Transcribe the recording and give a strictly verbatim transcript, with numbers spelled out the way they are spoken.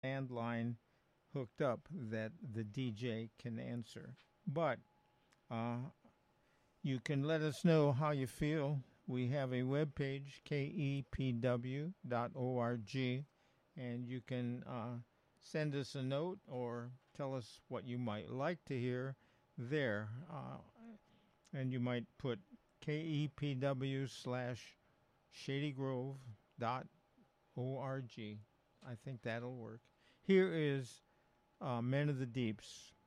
landline hooked up that the D J can answer. But uh, you can let us know how you feel. We have a webpage, k e p w dot org, and you can uh, send us a note or tell us what you might like to hear there. Uh, and you might put kepw slash shadygrove dot org. I think that'll work. Here is uh, Men of the Deeps.